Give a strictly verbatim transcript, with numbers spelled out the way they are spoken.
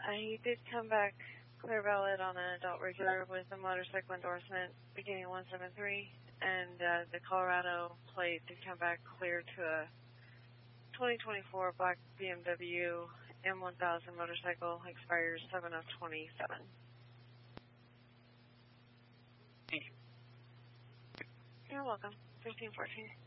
he did come back clear valid on an adult regular with a motorcycle endorsement beginning one seven three, and uh, the Colorado plate did come back clear to a twenty twenty-four black B M W M one thousand motorcycle, expires seven of twenty-seven. Thank you. You're welcome. fifteen fourteen.